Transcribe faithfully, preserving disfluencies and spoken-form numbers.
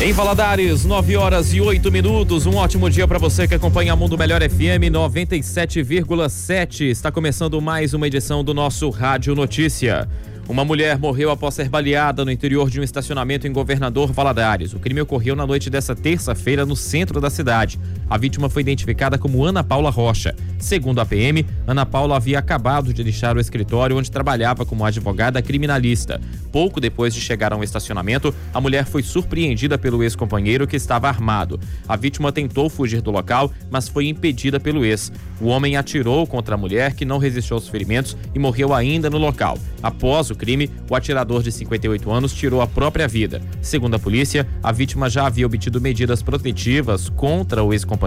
Em Valadares, nove horas e oito minutos. Um ótimo dia para você que acompanha a Mundo Melhor F M noventa e sete vírgula sete. Está começando mais uma edição do nosso Rádio Notícia. Uma mulher morreu após ser baleada no interior de um estacionamento em Governador Valadares. O crime ocorreu na noite desta terça-feira no centro da cidade. A vítima foi identificada como Ana Paula Rocha. Segundo a P M, Ana Paula havia acabado de deixar o escritório onde trabalhava como advogada criminalista. Pouco depois de chegar a um estacionamento, a mulher foi surpreendida pelo ex-companheiro que estava armado. A vítima tentou fugir do local, mas foi impedida pelo ex. O homem atirou contra a mulher, que não resistiu aos ferimentos e morreu ainda no local. Após o crime, o atirador de cinquenta e oito anos tirou a própria vida. Segundo a polícia, a vítima já havia obtido medidas protetivas contra o ex-companheiro